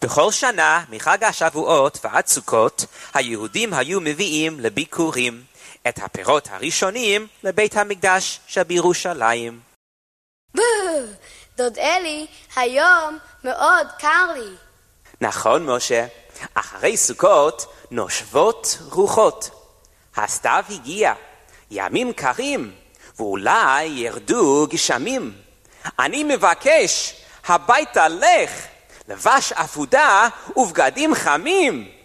בכל שנה מחג השבועות ועד סוכות היהודים היו מביאים לביקורים את הפירות הראשונים לבית המקדש שבירושלים. דוד אלי, היום מאוד קר לי. נכון משה, אחרי סוכות נושבות רוחות. הסתיו הגיע, ימים קרים, ואולי ירדו גשמים. אני מבקש, הביתה לך, לבש אפודה ובגדים חמים.